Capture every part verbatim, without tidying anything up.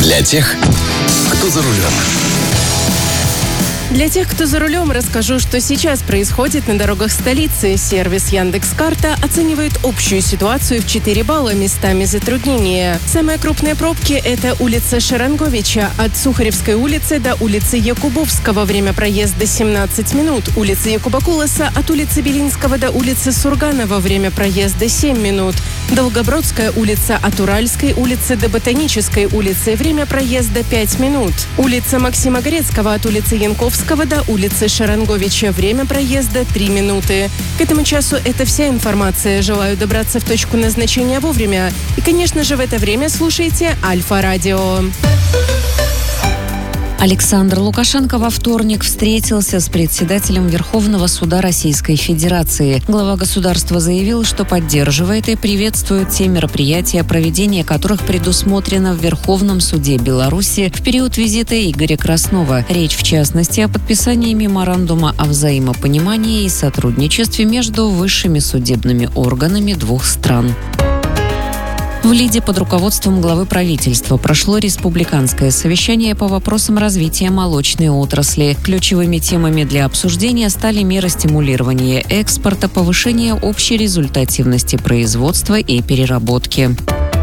Для тех, кто за рулем. Для тех, кто за рулем, расскажу, что сейчас происходит на дорогах столицы. Сервис Яндекс.Карта оценивает общую ситуацию в четыре балла, местами затруднения. Самые крупные пробки – это улица Шаранговича от Сухаревской улицы до улицы Якубовского. Время проезда семнадцать минут. Улица Якуба Кулеса от улицы Белинского до улицы Сурганова. Время проезда семь минут. Долгобродская улица от Уральской улицы до Ботанической улицы. Время проезда пять минут. Улица Максима Горецкого от улицы Янковского до улицы Шаранговича. Время проезда три минуты. К этому часу это вся информация. Желаю добраться в точку назначения вовремя. И, конечно же, в это время слушайте Альфа-радио. Александр Лукашенко во вторник встретился с председателем Верховного суда Российской Федерации. Глава государства заявил, что поддерживает и приветствует те мероприятия, проведение которых предусмотрено в Верховном суде Беларуси в период визита Игоря Краснова. Речь, в частности, о подписании меморандума о взаимопонимании и сотрудничестве между высшими судебными органами двух стран. В Лиде под руководством главы правительства прошло республиканское совещание по вопросам развития молочной отрасли. Ключевыми темами для обсуждения стали меры стимулирования экспорта, повышения общей результативности производства и переработки.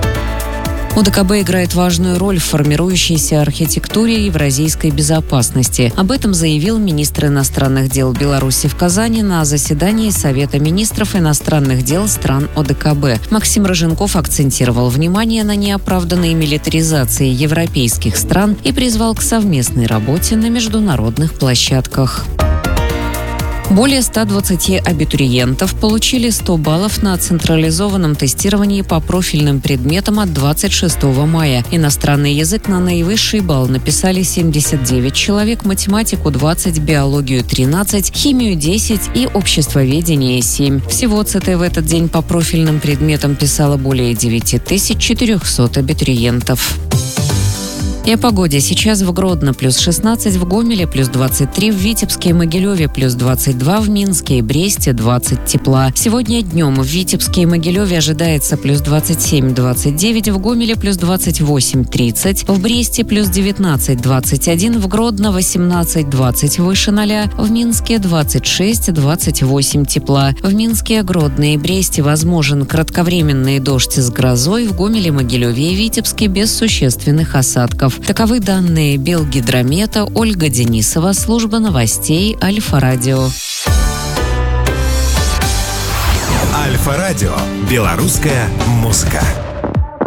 ОДКБ играет важную роль в формирующейся архитектуре евразийской безопасности. Об этом заявил министр иностранных дел Беларуси в Казани на заседании Совета министров иностранных дел стран ОДКБ. Максим Роженков акцентировал внимание на неоправданной милитаризации европейских стран и призвал к совместной работе на международных площадках. Более ста двадцати абитуриентов получили сто баллов на централизованном тестировании по профильным предметам от двадцать шестого мая. Иностранный язык на наивысший балл написали семьдесят девять человек, математику двадцать, биологию тринадцать, химию десять и обществоведение семь. Всего ЦТ в этот день по профильным предметам писало более девять тысяч четыреста абитуриентов. И о погоде. Сейчас в Гродно плюс шестнадцать, в Гомеле плюс двадцать три, в Витебске и Могилеве плюс двадцать два, в Минске и Бресте двадцать тепла. Сегодня днем в Витебске и Могилеве ожидается плюс двадцать семь двадцать девять, в Гомеле плюс двадцать восемь тридцать, в Бресте плюс девятнадцать двадцать один, в Гродно восемнадцать двадцать выше ноля, в Минске двадцать шесть двадцать восемь тепла. В Минске, Гродно и Бресте возможен кратковременный дождь с грозой, в Гомеле, Могилеве и Витебске без существенных осадков. Таковы данные Белгидромета. Ольга Денисова, служба новостей Альфа-радио. Альфа-радио. Белорусская музыка.